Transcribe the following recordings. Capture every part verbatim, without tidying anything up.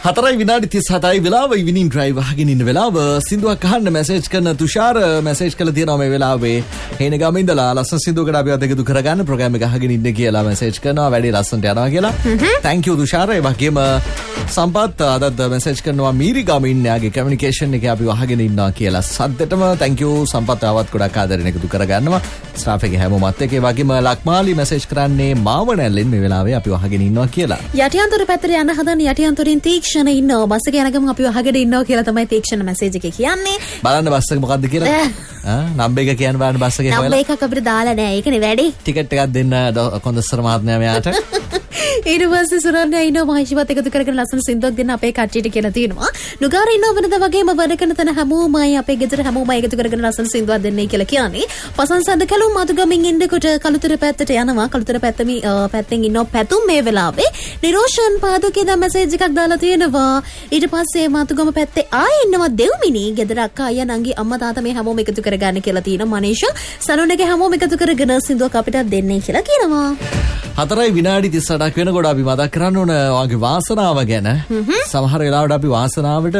හතරයි විනාඩි තිස් හතයි වෙලාව ඉවිනින් ඩ්‍රයිව් අහගෙන ඉන්න වෙලාව සින්දුවක් අහන්න මැසේජ් කරන තුෂාර මැසේජ් කරලා තියෙනවා මේ වෙලාවේ හේනගම ඉඳලා ලස්සන සින්දුවකට අපි අද එකතු කරගන්න ප්‍රෝග්‍රෑම් එක අහගෙන ඉන්න කියලා මැසේජ් කරනවා වැඩි ලස්සනට යනවා කියලා thank you තුෂාර ඒ වගේම සම්පත් අදත් මැසේජ් කරනවා මීරිගම ඉන්න යාගේ කමියුනිකේෂන් එකේ අපි අහගෙන ඉන්නවා කියලා සද්දටම thank you සම්පත් ආවත් ගොඩක් ආදරෙන් එකතු කරගන්නවා ස්ටාෆ් එකේ හැමෝමත් එක්ක ඒ වගේම ලක්මාලි මැසේජ් කරන්නේ මාවනැල්ලෙන් මේ වෙලාවේ අපි අහගෙන ඉන්නවා කියලා යටියන්තර පැත්තට යන හදන යටියන්තරින් තීක්ෂණ ඉන්නවා බස් එක යනගම අපි අහගෙන ඉන්නවා කියලා තමයි තීක්ෂණ මැසේජ් එකේ කියන්නේ බලන්න බස් එක මොකද්ද කියලා ආ නම්බර් එක කියන්න බලන්න බස් එකේ හොයලා නම්බර් එකක් අපිට දාලා නෑ ඒකනේ වැඩි ටිකට් එකක් දෙන්න කොන්දස්තර මහත්මයා මෙයාට ඊට පස්සේ සුරන්යා ඉන්නවා මහේෂිවත් එකතු කරගෙන ලස්සන සින්දුවක් දෙන්න අපේ කට්ටියට කියලා තියෙනවා නුගාර ඉන්නවා වෙනද වගේම වැඩ කරන තැන හැමෝමයි අපේ ගෙදර හැමෝමයි එකතු කරගෙන ලස්සන සින්දුවක් දෙන්නයි කියලා කියන්නේ පසන්සන්ද කලුම් මතුගමින් ඉන්නකොට කළුතර පැත්තට යනවා කළුතර පැත්තම පැත්තෙන් ඉන්නවා පැතුම් මේ වෙලාවේ නිරෝෂන් පාදුකේ දැන් මැසේජ් එකක් දාලා තියෙනවා ඊට පස්සේ මතුගම පැත්තේ ආයෙ ඉන්නවා දෙව්මිනි ගෙදර අක්කා අයියා නංගි අම්මා තාත්තා මේ හැමෝම එකතු කරගන්න කියලා තියෙනවා මනීෂා සලෝනගේ හැමෝම එකතු කරගෙන සින්දුවක් අපිට දෙන්නේ කියලා කියනවා හතරයි විනාඩි තිස් අටක් වෙනකොට අපි මතක් කරන්න ඕන වගේ වාසනාව ගැන සමහර වෙලාවට අපි වාසනාවට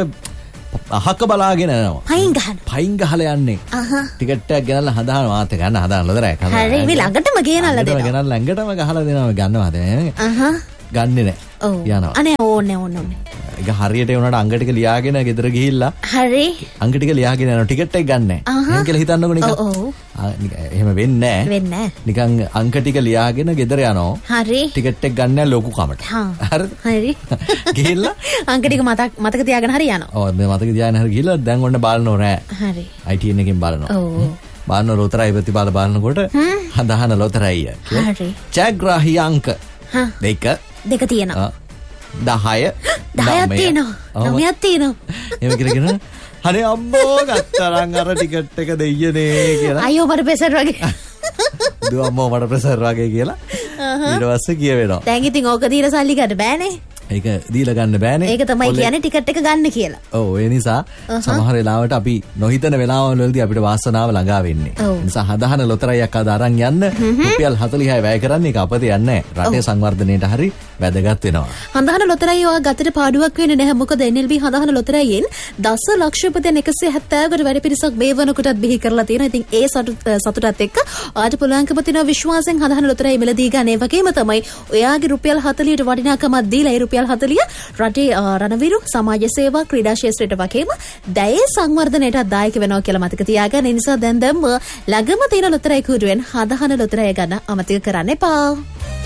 අහක බලාගෙන යනවා පයින් ගහන පයින් ගහලා යන්නේ ටිකට් එකක් ගෙනල්ලා හදාන මාත් ගන්න හදානලද රැක හරි මේ ළඟටම ගෙනල්ලා දෙනවා ගෙනල්ලා ළඟටම ගහලා දෙනවා ගන්නවාද අහහ ගන්නෙ නෑ යනවා අනේ ඕනේ ඕනේ ඒක හරියට උනට අංග ටික ලියාගෙන ගෙදර ගිහිල්ලා හරි අංග ටික ලියාගෙන යනවා ටිකට් එක ගන්න නෑ එහෙම කියලා හිතන්නකො නිකන් ඔව් එහෙම වෙන්නේ නෑ වෙන්නේ නෑ නිකන් අංක ටික ලියාගෙන ගෙදර යනවා හරි ටිකට් එක ගන්න ලොකු කමට හරිද හරි ගිහිල්ලා අංක ටික මතක මතක තියාගෙන හරි යනවා ඔව් මේ මතක තියාගෙන හරි ගිහිල්ලා දැන් ඔන්න බලනවා නෑ හරි I T N එකෙන් බලනවා ඔව් බලන ලොතරැයි ප්‍රතිපාද බලනකොට හඳහන ලොතරැයි කියලා හරි ජයග්‍රාහී අංක දෙක දෙක තියෙනවා දහය දහයක් තියෙනවා නවයක් තියෙනවා එහෙම කරගෙන හරි අම්මෝ ගත්තරන් අර ටිකට් එක දෙයියනේ කියලා අයියෝ මට ප්‍රෙෂර් වගේ දුව අම්මෝ මට ප්‍රෙෂර් වගේ කියලා ඊට පස්සේ කියවෙනවා දැන් ඉතින් ඕක දීලා සල්ලි ගන්න බෑනේ ඒක දීලා ගන්න බෑනේ ඒක තමයි කියන්නේ ටිකට් එක ගන්න කියලා ඔව් ඒ නිසා සමහර වෙලාවට අපි නොහිතන වෙලාවල් වලදී අපිට වාසනාව ළඟා වෙන්නේ ඒ නිසා හදහන ලොතරැයියක් අද අරන් යන්න රුපියල් හතලිහයි වැය කරන්නේ ඒක අපතේ යන්නේ නැහැ රටේ සංවර්ධනයට හරි වැදගත් වෙනවා හඳහන ලොතරැයි ඔය ගතට පාඩුවක් වෙන්නේ නැහැ මොකද N L B හඳහන ලොතරැයියෙන් දසලක්ෂපති එකසිය හැත්තෑවකට වැඩි පිරිසක් මේ වනකොටත් බිහි කරලා තියෙනවා ඉතින් ඒ සතුටත් එක්ක ආට පුළුවන්කම තියෙන විශ්වාසයෙන් හඳහන ලොතරැයි මිලදී ගන්න ඒ වගේම තමයි ඔයාගේ රුපියල් හතලියට වටිනාකමක් දීලා ඒ රුපියල් හතලිය රටේ රණවිරු සමාජ සේවා ක්‍රීඩා ක්ෂේත්‍රයට වගේම දැයේ සංවර්ධනයටත් දායක වෙනවා කියලා මතක තියාගන්න. ඒ නිසා දැන් දැම්ම ළඟම තියෙන ලොතරැයි කූඩුවෙන් හදහන ලොතරැයි ගන්න අමතක කරන්න එපා.